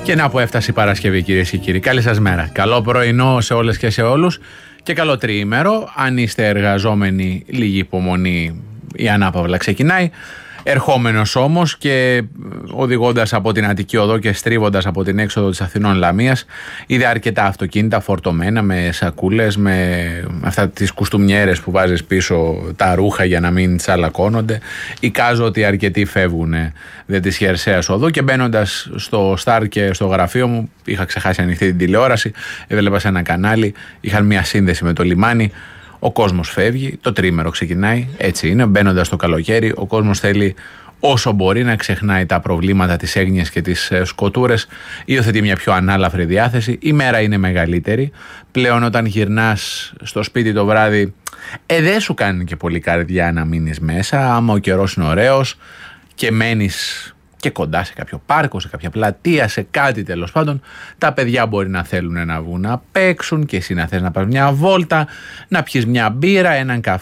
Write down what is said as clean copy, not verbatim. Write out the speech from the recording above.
Και να που έφτασε η Παρασκευή, κυρίες και κύριοι. Καλή σας μέρα. Καλό πρωινό σε όλες και σε όλους και καλό τριήμερο. Αν είστε εργαζόμενοι, λίγη υπομονή, η ανάπαυλα ξεκινάει. Ερχόμενος όμως και οδηγώντας από την Αττική Οδό και στρίβοντας από την έξοδο της Αθηνών Λαμίας, είδε αρκετά αυτοκίνητα φορτωμένα με σακούλες, με αυτά τις κουστούμιέρες που βάζεις πίσω τα ρούχα για να μην τσαλακώνονται. Εικάζω ότι αρκετοί φεύγουν δε της χερσαίας οδού και μπαίνοντας στο Σταρ και στο γραφείο μου, είχα ξεχάσει ανοιχτή την τηλεόραση, έβλεπα σε ένα κανάλι, είχαν μια σύνδεση με το λιμάνι. Ο κόσμος φεύγει, το τρίμερο ξεκινάει, έτσι είναι, μπαίνοντας το καλοκαίρι, ο κόσμος θέλει όσο μπορεί να ξεχνάει τα προβλήματα, τις έγνοιες και τις σκοτούρες, υιοθετεί μια πιο ανάλαφρη διάθεση, η μέρα είναι μεγαλύτερη, πλέον όταν γυρνάς στο σπίτι το βράδυ, δεν σου κάνει και πολύ καρδιά να μείνεις μέσα, άμα ο καιρός είναι ωραίος και μένεις και κοντά σε κάποιο πάρκο, σε κάποια πλατεία, σε κάτι τέλος πάντων, τα παιδιά μπορεί να θέλουν να βγουν να παίξουν και εσύ να θες να πας μια βόλτα, να πιεις μια μπύρα, έναν καφέ.